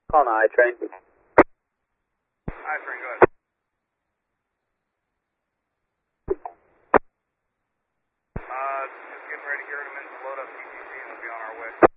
Call an I-train. I-train, go ahead. Just getting ready here in a minute to load up TTC and we'll be on our way.